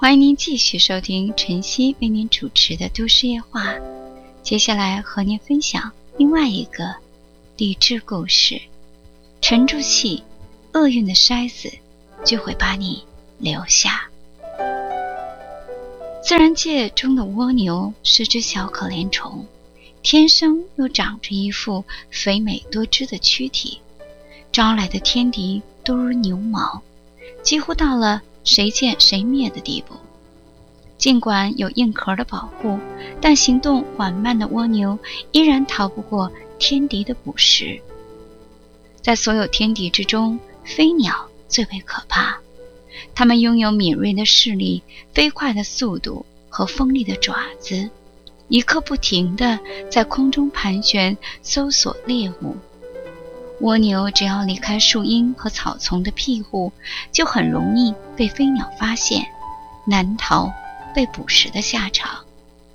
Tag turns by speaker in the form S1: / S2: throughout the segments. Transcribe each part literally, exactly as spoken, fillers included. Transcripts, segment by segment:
S1: 欢迎您继续收听晨曦为您主持的都市夜话。接下来和您分享另外一个励志故事。沉住气，厄运的筛子就会把你留下。自然界中的蜗牛是只小可怜虫，天生又长着一副肥美多汁的躯体，招来的天敌都如牛毛，几乎到了谁见谁灭的地步。尽管有硬壳的保护，但行动缓慢的蜗牛依然逃不过天敌的捕食。在所有天敌之中，飞鸟最为可怕，它们拥有敏锐的视力、飞快的速度和锋利的爪子，一刻不停地在空中盘旋，搜索猎物。蜗牛只要离开树荫和草丛的庇护，就很容易被飞鸟发现，难逃被捕食的下场。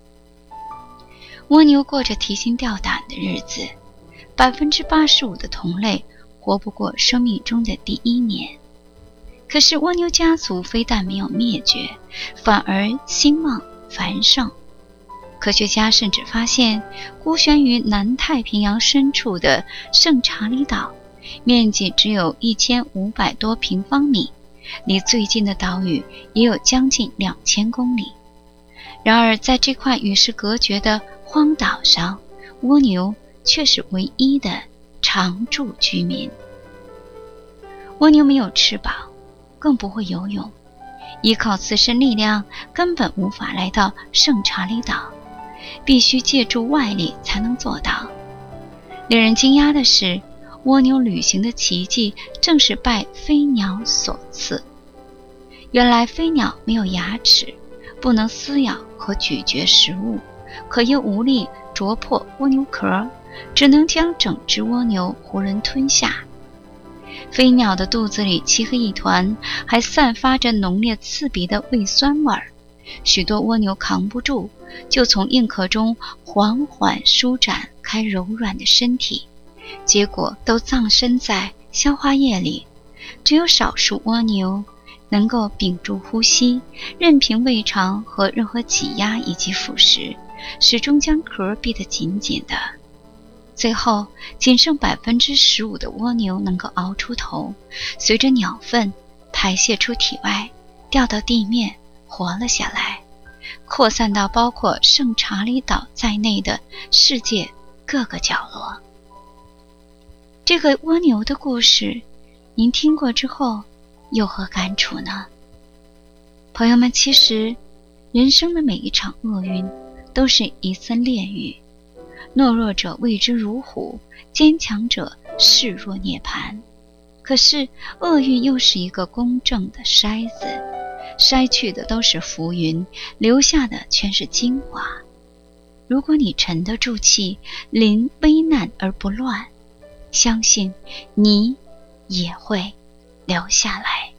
S1: 蜗牛过着提心吊胆的日子， 百分之八十五 的同类活不过生命中的第一年。可是蜗牛家族非但没有灭绝，反而兴旺繁盛。科学家甚至发现，孤悬于南太平洋深处的圣查理岛，面积只有一千五百多平方米，离最近的岛屿也有将近两千公里。然而在这块与世隔绝的荒岛上，蜗牛却是唯一的常住居民。蜗牛没有翅膀，更不会游泳，依靠自身力量根本无法来到圣查理岛，必须借助外力才能做到。令人惊讶的是，蜗牛旅行的奇迹正是拜飞鸟所赐。原来飞鸟没有牙齿，不能撕咬和咀嚼食物，可又无力啄破蜗牛壳，只能将整只蜗牛囫囵吞下。飞鸟的肚子里漆黑一团，还散发着浓烈刺鼻的胃酸味儿，许多蜗牛扛不住，就从硬壳中缓缓舒展开柔软的身体，结果都葬身在消化液里。只有少数蜗牛能够屏住呼吸，任凭胃肠和任何挤压以及腐蚀，始终将壳闭得紧紧的。最后仅剩 百分之十五 的蜗牛能够熬出头，随着鸟粪排泄出体外，掉到地面活了下来，扩散到包括圣查理岛在内的世界各个角落。这个蜗牛的故事您听过之后有何感触呢？朋友们，其实人生的每一场厄运都是一次炼狱，懦弱者畏之如虎，坚强者视若涅槃。可是厄运又是一个公正的筛子，筛去的都是浮云，留下的全是精华。如果你沉得住气，临危难而不乱，相信你也会留下来。